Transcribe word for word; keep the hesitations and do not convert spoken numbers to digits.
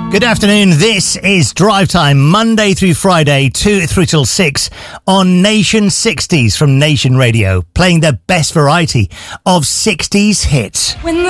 Good afternoon. This is Drive Time, Monday through Friday, two through till six on Nation sixties from Nation Radio, playing the best variety of sixties hits. When